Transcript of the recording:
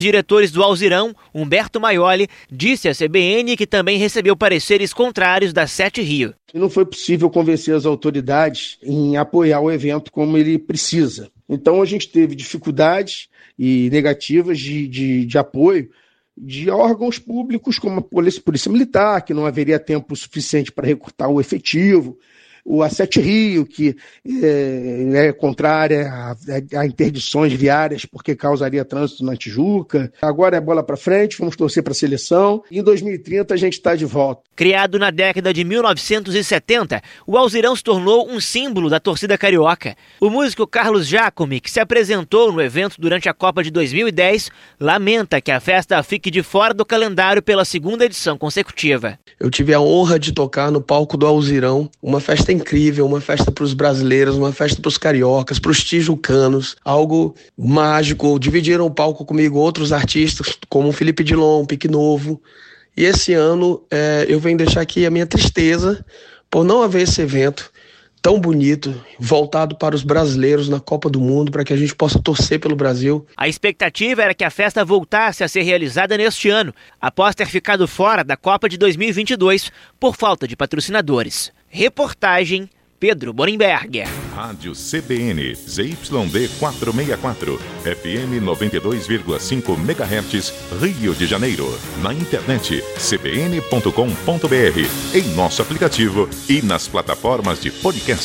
Diretores do Alzirão, Humberto Maioli, disse à CBN que também recebeu pareceres contrários da Sete Rio. Não foi possível convencer as autoridades em apoiar o evento como ele precisa. Então a gente teve dificuldades e negativas de apoio de órgãos públicos como a Polícia Militar, que não haveria tempo suficiente para recrutar o efetivo, a Sete Rio, que é contrária a interdições viárias porque causaria trânsito na Tijuca. Agora é bola para frente, vamos torcer para a seleção. Em 2030 a gente está de volta. Criado na década de 1970, o Alzirão se tornou um símbolo da torcida carioca. O músico Carlos Jacome, que se apresentou no evento durante a Copa de 2010, lamenta que a festa fique de fora do calendário pela segunda edição consecutiva. Eu tive a honra de tocar no palco do Alzirão, uma festa incrível, uma festa para os brasileiros, uma festa para os cariocas, para os tijucanos, algo mágico. Dividiram o palco comigo outros artistas, como o Felipe Dilon, Pique Novo. E esse ano eu venho deixar aqui a minha tristeza por não haver esse evento tão bonito, voltado para os brasileiros na Copa do Mundo, para que a gente possa torcer pelo Brasil. A expectativa era que a festa voltasse a ser realizada neste ano, após ter ficado fora da Copa de 2022 por falta de patrocinadores. Reportagem Pedro Borenberger. Rádio CBN, ZYD 464, FM 92,5 MHz, Rio de Janeiro. Na internet, cbn.com.br, em nosso aplicativo e nas plataformas de podcast.